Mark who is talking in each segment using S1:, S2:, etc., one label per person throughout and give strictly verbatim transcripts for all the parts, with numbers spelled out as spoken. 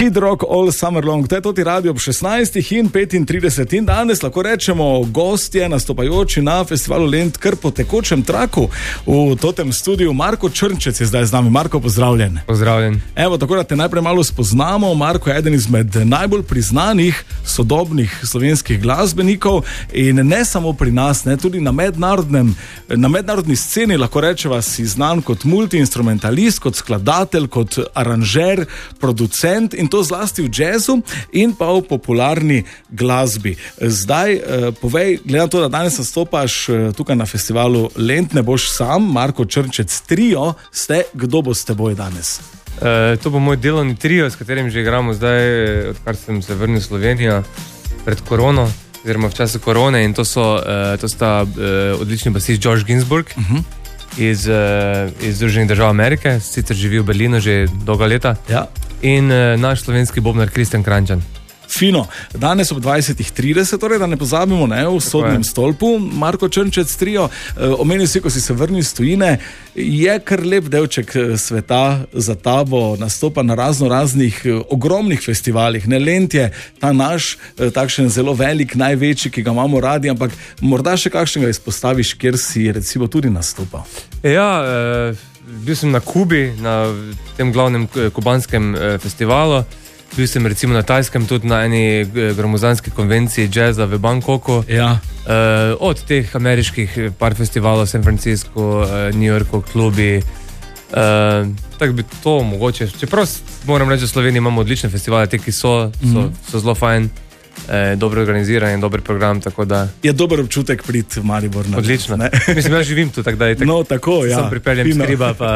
S1: Kid Rock All Summer Long, to je toti radio ob šestnajstih in petintrideset in danes lahko rečemo gostje nastopajoči na festivalu Lent kar po tekočem traku v totem studiu. Marko Črnčec je zdaj z nami. Marko, pozdravljen.
S2: Pozdravljen.
S1: Evo, tako da te najprej malo spoznamo. Marko je eden izmed najbolj priznanih sodobnih slovenskih glasbenikov in ne samo pri nas, ne, tudi na mednarodnem, na mednarodni sceni lahko rečeva si znan kot multiinstrumentalist, kot skladatelj, kot aranžer, producent in to zlasti v džezu in pa v popularni glasbi. Zdaj, eh, povej, glede na to, da danes nastopaš eh, tukaj na festivalu Lent, ne boš sam, Marko Črnčec trio, ste, kdo bo s teboj danes?
S2: E, to bo moj delovni trio, s katerim že igramo zdaj, odkar sem se vrnil v Slovenijo pred korono, oziroma v času korone, in to so, e, to sta e, odlični basist George Ginsburg uh-huh. iz, e, iz Združenih držav Amerike, sicer živi v Berlinu že dolga leta, ja. in e, naš slovenski bobnar Kristjan Kranjčan.
S1: Fino. Danes ob dvajsetih trideset, torej da ne pozabimo, ne, v sodnem stolpu, Marko Črnčec trio. E, omenil si, ko si se vrnil iz tujine, je kar lep delček sveta za tabo, nastopa na razno raznih ogromnih festivalih. Ne, Lent je ta naš, takšen zelo velik, največji, ki ga imamo radi, ampak morda še kakšnega izpostaviš, kjer si recimo tudi nastopal.
S2: Ja, e, bil sem na Kubi, na tem glavnem kubanskem e, festivalu. Bil sem recimo na Tajskem, tudi na eni gromozanski konvenciji džeza v Bangkoku.
S1: Ja.
S2: Uh, od teh ameriških par festivalov, San Francisco, uh, New Yorku, klubi. Uh, tako bi to mogoče. Čeprav moram reči, v Sloveniji imamo odlične festivale, te, ki so, so, so zelo fajn, eh, dobro organiziran in dober program, tako da...
S1: Je dober občutek priti v Maribor.
S2: Odlično. Mislim, jaz živim tu, tako da je tako...
S1: No, tako, ja.
S2: Sam pripeljem Pino. Skriba, pa...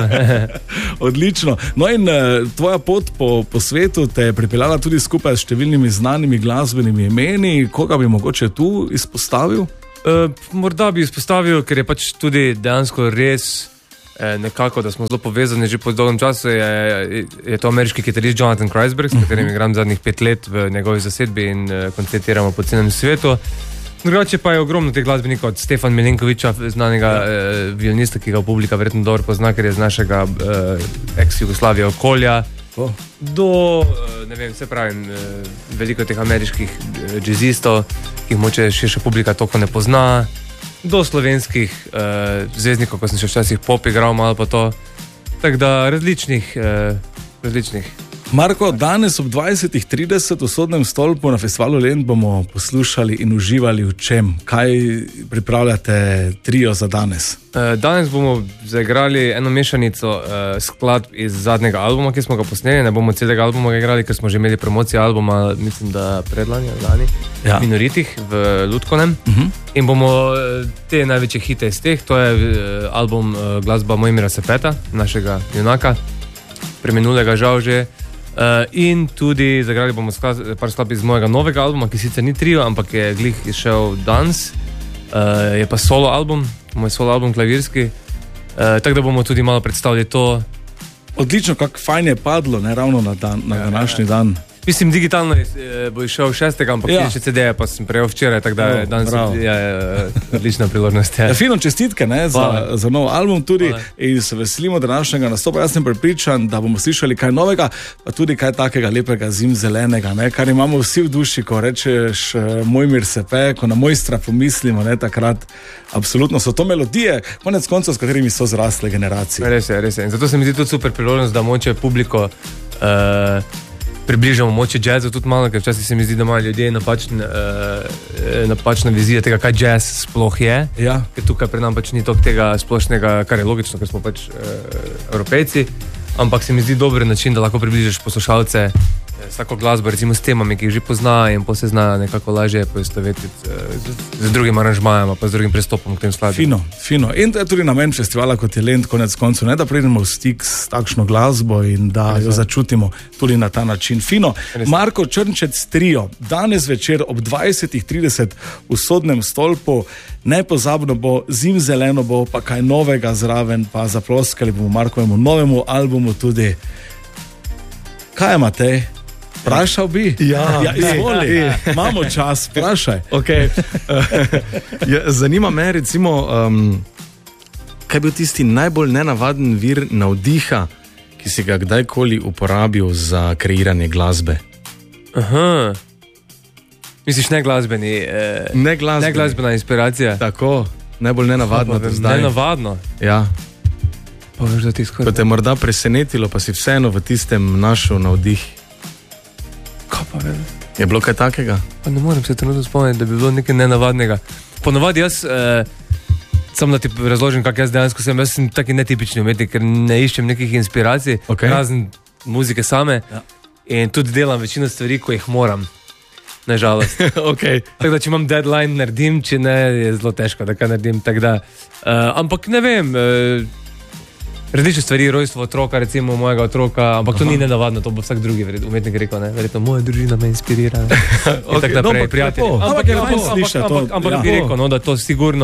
S1: Odlično. No in tvoja pot po, po svetu te je pripeljala tudi skupaj s številnimi znanimi glasbenimi imeni. Koga bi mogoče tu izpostavil?
S2: Uh, morda bi izpostavil, ker je pač tudi dejansko res eh, nekako, da smo zelo povezani že po dolgem času, je, je to ameriški kitarist Jonathan Kreisberg, s katerim igram zadnjih pet let v njegovi zasedbi in eh, koncertiramo po celem svetu. Drugače pa je ogromno teh glasbenikov, od Stefan Milenkoviča, znanega ja. eh, violinista, ki ga publika verjetno dobro pozna, ker je z našega eh, ex-Jugoslavije okolja, oh. do, eh, ne vem, se pravim, eh, veliko teh ameriških eh, džezistov, ki jih moče širša publika toliko ne pozna, do slovenskih eh, zvezdnikov, ko sem še včasih pop igral malo pa to, tako da različnih, eh, različnih.
S1: Marko, danes ob dvajsetih trideset v sodnem stolpu na festivalu Lent bomo poslušali in uživali v čem? Kaj pripravljate trio za danes?
S2: Danes bomo zaigrali eno mešanico skladb iz zadnjega albuma, ki smo ga posneli. Ne bomo celega albuma igrali, ker smo že imeli promocijo albuma, mislim, da predlani, lani, ja. Minoritih v Lutkonem. Uh-huh. In bomo te največje hite iz teh, to je album glasba Mojmira Sepeta, našega junaka, preminulega žal že. Uh, in tudi zagrali bomo skla, par skladb iz mojega novega albuma, ki sicer ni trio, ampak je glih izšel danes, uh, je pa solo album, moj solo album klavirski, uh, tako da bomo tudi malo predstavili to.
S1: Odlično, kako fajn je padlo, ne ravno na, dan, na ja, današnji dan.
S2: Mislim, digitalno je, bo išel šestega, ampak ja. Še C D-je pa sem prejel včeraj, tako da je danes ja, je, odlična priložnost. Ja.
S1: Ja, fino, čestitke ne, za, za nov album tudi. Hvala. In se veselimo današnjega nastopa. Jaz sem prepričan, da bomo slišali kaj novega, pa tudi kaj takega lepega zimzelenega, ne, kar imamo vsi v duši, ko rečeš Mojmir Sepe, ko na Mojstra pomislimo, ne, takrat absolutno so to melodije, konec koncev, s katerimi so zrasle generacije.
S2: Res je, res je. In zato se mi zdi tudi super priložnost, da moče publiko uh, približamo moče džeza tudi malo, ker včasih se mi zdi, da imajo ljudje napačne, uh, napačne vizije tega, kaj džez sploh je. Ja. Ker tukaj pred nam pač ni toliko tega splošnega, kar je logično, ker smo pač uh, Evropejci, ampak se mi zdi dober način, da lahko približaš poslušalce s tako glasbo, recimo s temami, ki jih že pozna in pa se zna nekako lažje poistovetiti z, z drugim aranžmajem, pa z drugim pristopom k tem skladbam.
S1: Fino, fino. In to je tudi namen festivala, kot je Lent, konec koncev, ne da pridemo v stik s takšno glasbo in da jo začutimo tudi na ta način. Fino. Marko Črnčec trio, danes večer ob dvajsetih trideset v sodnem stolpu, nepozabno bo, zimzeleno bo, pa kaj novega zraven, pa zaploskali bomo Markovemu novemu albumu tudi. Kaj imate? Vprašal bi?
S3: Ja,
S1: ja izvoli, imamo čas, vprašaj.
S3: Okay. ja, zanima me, recimo, um, kaj je bil tisti najbolj nenavaden vir navdiha, ki si ga kdajkoli uporabil za kreiranje glasbe?
S2: Aha. Misliš ne glasbeni? Eh,
S3: Ne glasbeni.
S2: ne glasbena inspiracija?
S3: Tako, najbolj nenavadno do zdaj.
S2: Nenavadno.
S3: Ja.
S2: Pa veš, da ti
S3: Ko
S2: skoraj.
S3: te morda presenetilo, pa si vseeno v tistem našel navdih.
S2: Kaj pa vem?
S3: Je bilo kaj takega?
S2: Pa ne morem se trenutno spomniti, da bi bilo nekaj nenavadnega. Ponovadi jaz, eh, samo da ti razložim, kak jaz dejansko sem, jaz sem taki netipični umetnik, ker ne iščem nekih inspiracij,
S3: Okej.
S2: razen muzike same.
S1: Ja.
S2: In tudi delam večino stvari, ko jih moram. Nažalost.
S3: Okay.
S2: Tako da, če imam deadline, naredim, če ne, je zelo težko, da kaj naredim. Tak da, uh, ampak ne vem, uh, različne stvari, rojstvo otroka, recimo mojega otroka, ampak to Aha. ni nenavadno, to bo vsak drugi verjet, umetnik rekel, ne, verjetno moja družina me inspirira. Okay, tako naprej,
S3: no,
S2: prijatelji.
S3: lepo.
S2: Ampak
S1: Ampak
S2: je
S1: lepo
S2: lepo
S1: sliši
S2: slišati,
S1: to,
S2: ampak, ampak
S1: ja.
S2: bi rekel, no, da to sigurno.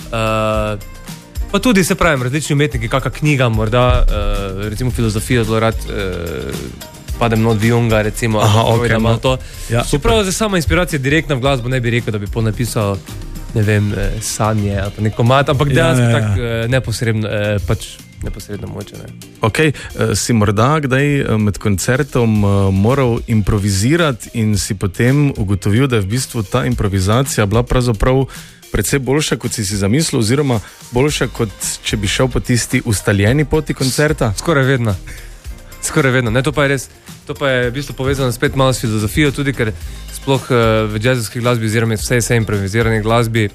S2: Uh, pa tudi se pravim, različni umetniki, kakšna knjiga, morda, uh, recimo filozofijo, zelo rad. Uh, Padem not v Junga, recimo,
S3: Aha,
S2: ali
S3: okay,
S2: da ima
S3: no.
S2: to.
S1: Ja,
S2: Čeprav za sama inspiracija direktna v glasbo ne bi rekel, da bi pol napisal, ne vem, eh, sanje ali pa nek komad, ampak dejansko
S1: Ja,
S2: ja,
S1: ja,
S2: ja.
S1: ja.
S2: tako eh, neposredno, eh, pač neposredno moče. Ne.
S3: Okay. Si morda kdaj eh, med koncertom eh, moral improvizirati in si potem ugotovil, da je v bistvu ta improvizacija bila pravzaprav precej boljša, kot si si zamislil, oziroma boljša, kot če bi šel po tisti ustaljeni poti koncerta?
S2: Skoraj vedno. Skoraj vedno. Ne, to pa je res. To pa je v bistvu povezano spet malo s filozofijo, tudi ker sploh uh, v jazzovski glasbi, oziroma vse vse improvizirane glasbi,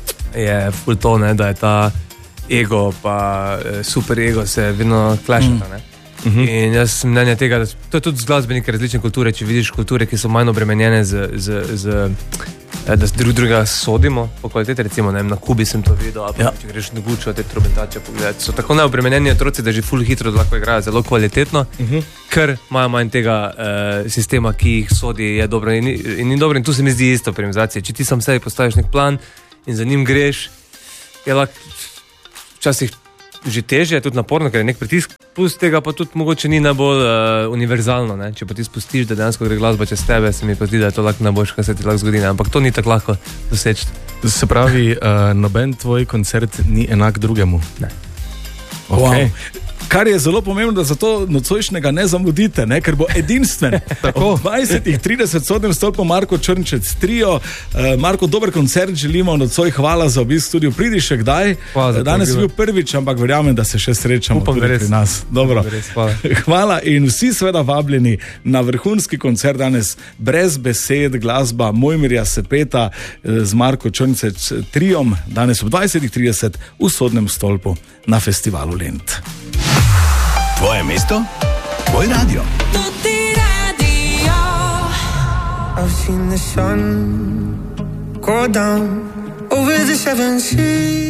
S2: je ful to, ne, da je ta ego, pa uh, super ego se vedno clashata. Mm. Uh -huh. In jaz sem mnenja tega, da to je tudi z glasbenike različne kulture, če vidiš kulture, ki so manj obremenjene z, z, z da drug drugega sodimo po kvaliteti, recimo ne, na Kubi sem to videl, ali pa ja. če greš na Gučo, te trubentače pogledati, so tako neobremenjeni otroci, da že ful hitro lahko igrajo zelo kvalitetno, uh -huh. ker imajo manj tega uh, sistema, ki jih sodi, je dobro in, in ni dobro in tu se mi zdi isto pri improvizaciji. Če ti sam sebi postaviš nek plan in za njim greš, je lahko včasih že težje, tudi naporno, ker je nek pritisk, plus tega pa tudi mogoče ni najbolj uh, univerzalno, ne? Če pa ti spustiš, da dejansko gre glasba čez tebe, se mi pa zdi, da je to lahko najboljše, kar se ti lahko zgodi, ne? Ampak to ni tako lahko doseči.
S3: Se pravi, uh, noben tvoj koncert ni enak drugemu?
S2: Ne.
S1: Okay. Wow. Kar je zelo pomembno, da zato nocojšnjega ne zamudite, ne? Ker bo edinstven. Ob dvajsetih trideset sodnem stolpu Marko Črnčec trio. Uh, Marko, dober koncert želimo, nocoj hvala za obisk studiu. Pridi še kdaj. Danes je bil prvič, ampak verjamem, da se še srečamo.
S2: Upam,
S1: tudi pri nas. Dobro.
S2: Res, hvala.
S1: Hvala in vsi seveda vabljeni na vrhunski koncert danes brez besed, glasba Mojmirja Sepeta z Marko Črnčec triom. Danes ob dvajsetih trideset v sodnem stolpu na festivalu Lent.
S4: Tvoje mesto, tvoj radio.
S5: I've seen the sun go down over the seven seas.